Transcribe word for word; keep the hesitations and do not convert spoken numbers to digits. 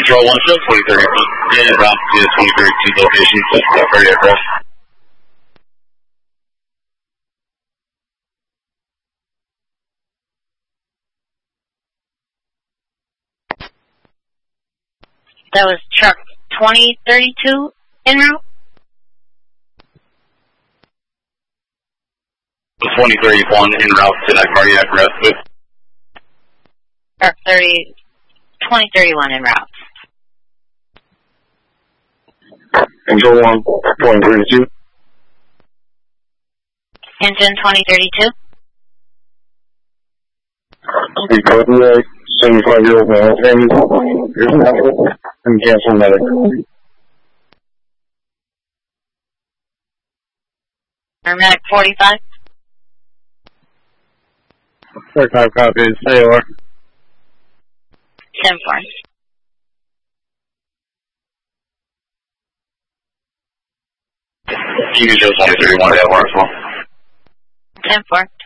Control one, show twenty thirty-two, and route to twenty thirty-two location, so cardiac arrest. That was truck twenty thirty-two en route? twenty thirty-one en route to that cardiac arrest with. Truck thirty, twenty thirty-one en route. Control one, twenty thirty-two. Engine twenty thirty-two. Speed code seventy-five year old male, and and cancel medic. Paramedic forty-five. forty-five copies, Sailor. ten four. You can show twenty thirty-one at Marshall. ten four.